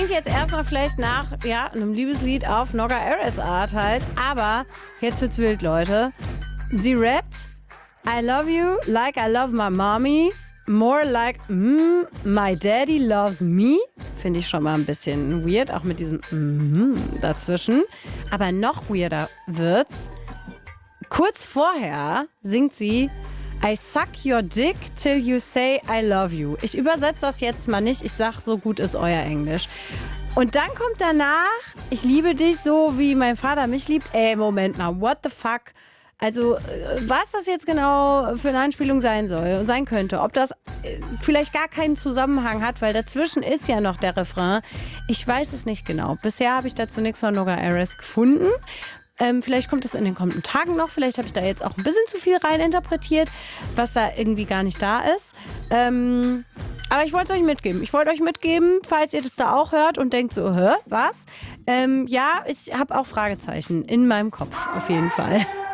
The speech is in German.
Klingt jetzt erstmal vielleicht nach einem Liebeslied auf Noga Ares Art halt. Aber jetzt wird's wild, Leute. Sie rappt I love you like I love my mommy. More like my daddy loves me. Finde ich schon mal ein bisschen weird, auch mit diesem dazwischen. Aber noch weirder wird's. Kurz vorher singt sie I suck your dick till you say I love you. Ich übersetze das jetzt mal nicht. Ich sag, so gut ist euer Englisch. Und dann kommt danach, ich liebe dich so, wie mein Vater mich liebt. Ey, Moment mal, what the fuck? Also, was das jetzt genau für eine Anspielung sein soll und sein könnte, ob das vielleicht gar keinen Zusammenhang hat, weil dazwischen ist ja noch der Refrain. Ich weiß es nicht genau. Bisher habe ich dazu nichts von Noga Ares gefunden. Vielleicht kommt es in den kommenden Tagen noch. Vielleicht habe ich da jetzt auch ein bisschen zu viel reininterpretiert, was da irgendwie gar nicht da ist. Aber ich wollte es euch mitgeben. Ich wollte euch mitgeben, falls ihr das da auch hört und denkt so, was? Ja, ich habe auch Fragezeichen in meinem Kopf, auf jeden Fall.